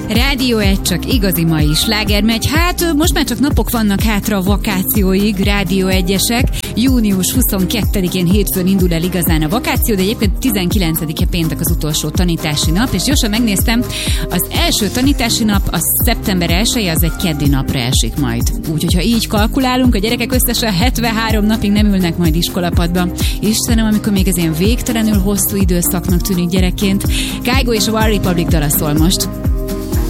Rádió 1, csak igazi mai sláger megy. Hát most már csak napok vannak hátra a vakációig, Rádió 1-esek. Június 22-én hétfőn indul el igazán a vakáció, de egyébként 19-e péntek az utolsó tanítási nap, és gyorsan megnéztem, az első tanítási nap, a szeptember 1-je, az egy keddi napra esik majd. Úgyhogy ha így kalkulálunk, a gyerekek összesen 73 napig nem ülnek majd iskolapadba. Istenem, amikor még ez ilyen végtelenül hosszú időszaknak tűnik gyerekként. Kygo és a One Republic dala szól most.